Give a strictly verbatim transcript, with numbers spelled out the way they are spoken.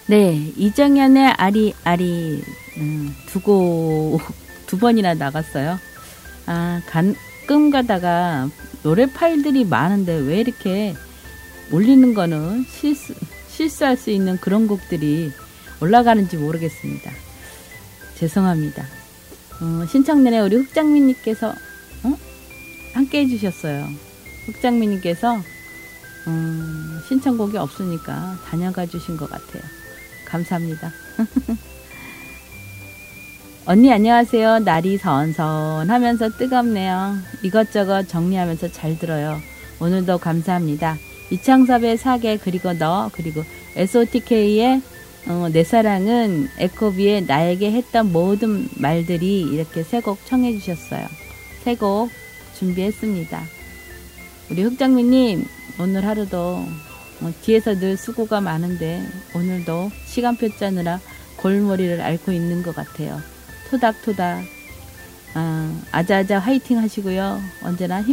네, 이정현의 아리아리 음, 두고 두 번이나 나갔어요. 아, 가끔 가다가 노래 파일들이 많은데 왜 이렇게 올리는 거는 실수, 실수할 수 있는 그런 곡들이 올라가는지 모르겠습니다. 죄송합니다. 어, 신청 내내 우리 흑장미님께서 어? 함께 해주셨어요. 흑장미님께서 음, 신청곡이 없으니까 다녀가 주신 것 같아요. 감사합니다. 언니 안녕하세요. 날이 선선하면서 뜨겁네요. 이것저것 정리하면서 잘 들어요. 오늘도 감사합니다. 이창섭의 사계 그리고 너 그리고 에스오티케이의 어, 내 사랑은 에코비의 나에게 했던 모든 말들이 이렇게 세 곡 청해 주셨어요. 세 곡 준비했습니다. 우리 흑장미님 오늘 하루도 어, 뒤에서 늘 수고가 많은데 오늘도 시간표 짜느라 골머리를 앓고 있는 것 같아요. 토닥토닥 아, 아자아자 화이팅 하시고요. 언제나 힘